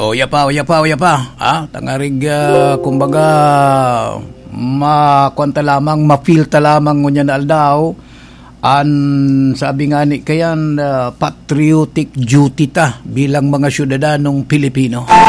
Yapa. Tangarig, kumbaga, makwanta lamang, mafeel ta lamang ngunya na aldaw, sabi nga ni kayan, patriotic duty ta bilang mga syudadanong Pilipino.